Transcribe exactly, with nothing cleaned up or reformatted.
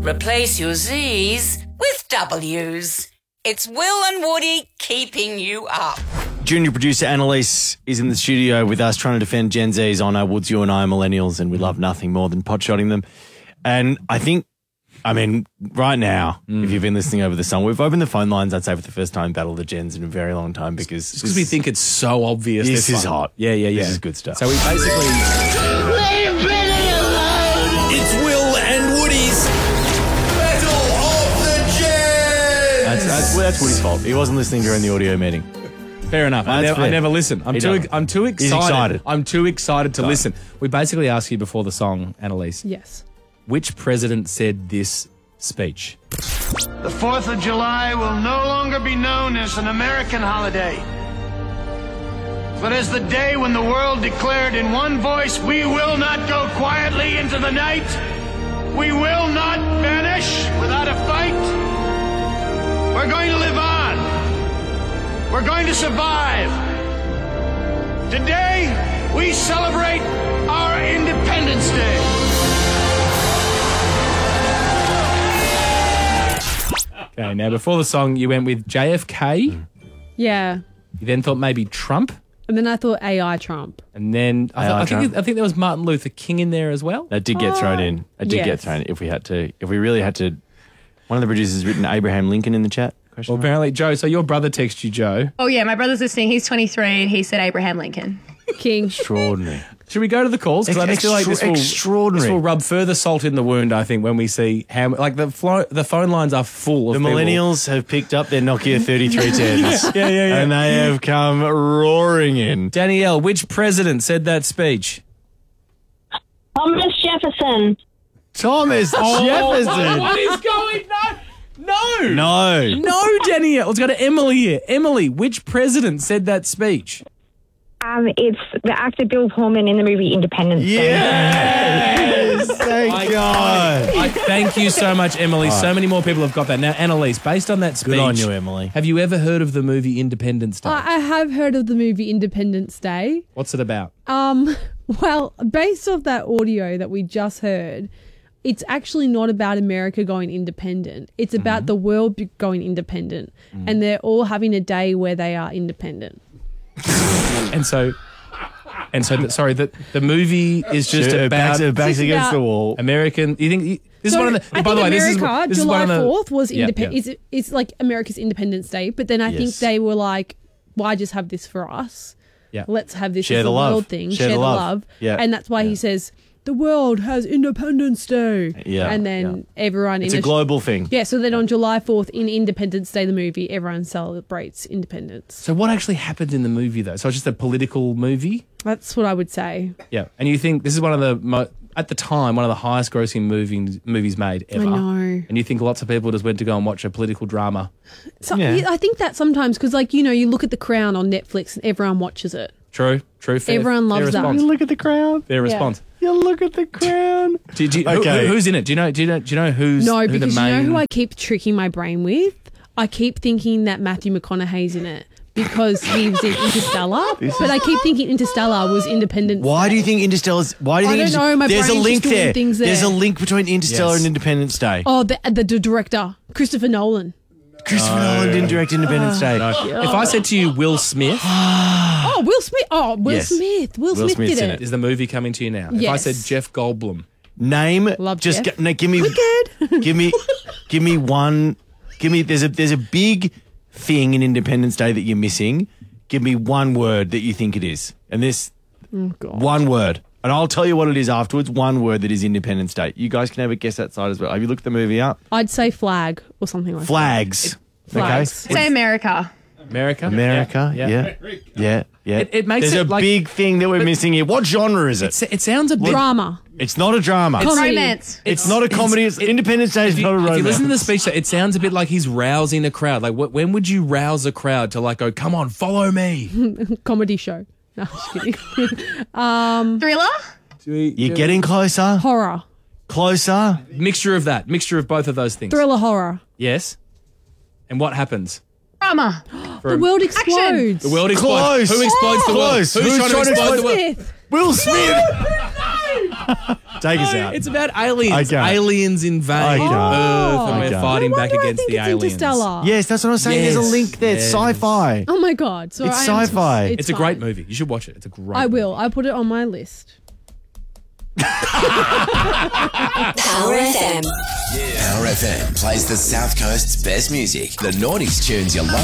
Replace your Z's with W's. It's Will and Woody keeping you up. Junior producer Annalise is in the studio with us trying to defend Gen Z's on our Woods, you and I are millennials and we love nothing more than potshotting them. And I think, I mean, right now, mm. if you've been listening over the summer, we've opened the phone lines, I'd say, for the first time, Battle of the Gens in a very long time because... Because we think it's so obvious. This is hot. Yeah, yeah, yeah. This is good stuff. So we basically... Leave Billy alone! It's Will and Woody's Battle of the Gens! That's, that's, well, that's Woody's fault. He wasn't listening during the audio meeting. Fair enough. I, nev- fair. I never listen. I'm He too. doesn't. I'm too excited. He's excited. I'm too excited to Excited. listen. We basically asked you before the song, Annalise. Yes. Which president said this speech? The fourth of July will no longer be known as an American holiday, but as the day when the world declared in one voice, we will not go quietly into the night. We will not vanish without a fight. We're going to live on. We're going to survive. Today, we celebrate our Independence Day. Okay, now before the song, you went with J F K. Yeah. You then thought maybe Trump. And then I thought A I Trump. And then I, A I thought, I Trump. think I think there was Martin Luther King in there as well. That did get thrown in. It did yes. get thrown in if we had to. If we really had to. One of the producers has written Abraham Lincoln in the chat. Question Well, mark? apparently, Joe. So your brother texted you, Joe. Oh, yeah, my brother's listening. He's twenty-three and he said Abraham Lincoln. King. Extraordinary. Should we go to the calls? Because I just feel like this will, Extraordinary. this will rub further salt in the wound, I think, when we see how... Like, the flo- the phone lines are full of The people. millennials have picked up their Nokia thirty-three tens. Yeah, yeah, yeah. And they have come roaring in. Danielle, which president said that speech? Thomas Jefferson. Thomas Jefferson. What is going on? No! No. No, Danielle. Let's go to Emily here. Emily, which president said that speech? Um, it's the actor Bill Pullman in the movie Independence Day. Yes. Thank I- God. I thank you so much, Emily. So many more people have got that. Now, Annalise, based on that speech... Good on you, Emily. Have you ever heard of the movie Independence Day? I I have heard of the movie Independence Day. What's it about? Um, well, based off that audio that we just heard, it's actually not about America going independent. It's about Mm-hmm. the world be- going independent. Mm. And they're all having a day where they are independent. And so... And so, the, sorry, the, the movie is just Her about... backs, her backs It's against about- the wall. American... You think... you- This So is one of the... I by the think way, this is, America, this is July one of the... fourth was Yeah, independent. yeah. It's, it's like America's Independence Day, but then I think Yes. they were like, why just have this for us? Yeah. Let's have this Share as the a love. world thing. Share Share, the the love. love. Yeah. And that's why he says, the world has Independence Day. Yeah, And then yeah. everyone... It's in a global thing. Yeah, so then on July fourth in Independence Day, the movie, everyone celebrates independence. So what actually happened in the movie, though? So it's just a political movie? That's what I would say. Yeah. And you think this is one of the... Mo- at the time, one of the highest grossing movies, movies made ever. I know. And you think lots of people just went to go and watch a political drama. So Yeah. I think that sometimes, because like, you know, you look at The Crown on Netflix and everyone watches it. True, true. Fair, Everyone fair loves that. response. You look at the crown. Fair response. You look at the crown. Do, do you, who- Okay. who, who's in it? Do you know? Do you know? Do you know who's No, who because the you main? know who I keep tricking my brain with? I keep thinking that Matthew McConaughey's in it because he was in Interstellar. But I keep thinking Interstellar was Independence Why Day. do you think Interstellar's... Why do you I think don't know, my There's a brain's link just doing there. things There's a there. link between Interstellar Yes. and Independence Day. Oh, the, the, the director, Christopher Nolan. Christopher Nolan didn't direct Independence Day. No. If I said to you, Will Smith, Oh, Will Smith. Oh, Will Yes. Smith. Will, Will Smith Smith's did in it. is the movie coming to you now? If I Yes. said Jeff Goldblum, Name Love just Jeff. g- no, give me Wicked. give me give me one give me there's a there's a big thing in Independence Day that you're missing. Give me one word that you think it is. And this Oh, God. one word. And I'll tell you what it is afterwards. One word that is Independence Day. You guys can have a guess that side as well. Have you looked the movie up? I'd say flag or something like Flags. Flags. Okay. Say America. America, America. yeah. Yeah. Yeah. Yeah. It- it makes There's it a like- big thing that we're missing here. What genre is it? It, it sounds a that. bit. Drama. It's not a drama. It's Comedy. romance. It's not a comedy. It's, Independence Day is If you, not a if romance. you listen to the speech, it sounds a bit like he's rousing a crowd. Like, wh- when would you rouse a crowd to like go, "Come on, follow me"? Comedy show. No, just kidding. Thriller? You're getting closer. Horror. Closer. Mixture of that, mixture of both of those things. Thriller horror. Yes. And what happens? Drama. For The a- world explodes. The world explodes. Close. Who explodes the world? Close. Who's, Who's trying, trying to to explode the world? Smith. Will Smith. Take us No, out. it's about aliens. Okay. Aliens invade Okay. Earth, and we're Okay. fighting No back wonder I against think the it's aliens. Interstellar. Yes, that's what I'm saying. There's a Yes, link there. It's yes. sci-fi. Oh my god! So It's I am- sci-fi. It's a fine. great movie. You should watch it. It's a great. I will. movie. I put it on my list. Power F M. Power F M plays the South Coast's best music. The noughties tunes you love.